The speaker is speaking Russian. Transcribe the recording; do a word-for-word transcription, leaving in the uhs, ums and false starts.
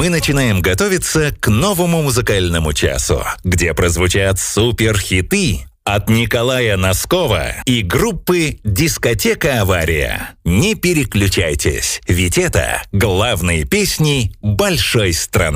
мы начинаем готовиться к новому музыкальному часу, где прозвучат суперхиты от Николая Носкова и группы «Дискотека Авария». Не переключайтесь, ведь это главные песни большой страны.